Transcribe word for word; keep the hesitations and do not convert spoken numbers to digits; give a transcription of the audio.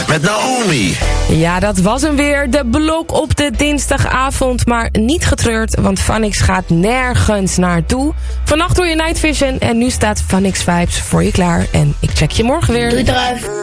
met Naomi. Ja, dat was hem weer. De blok op de dinsdagavond. Maar niet getreurd, want Phonix gaat nergens naartoe. Vannacht hoor je Night Vision en nu staat Phonix Vibes voor je klaar. En ik check je morgen weer. Doei, druif.